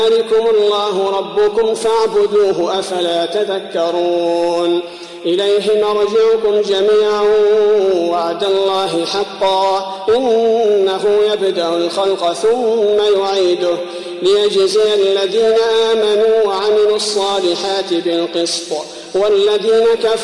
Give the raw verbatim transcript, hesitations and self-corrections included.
ذلكم الله ربكم فاعبدوه أفلا تذكرون إليه مرجعكم جميعا وعد الله حقا إنه يبدأ الخلق ثم يعيده ليجزي الذين آمنوا وعملوا الصالحات بالقسط والذين كفروا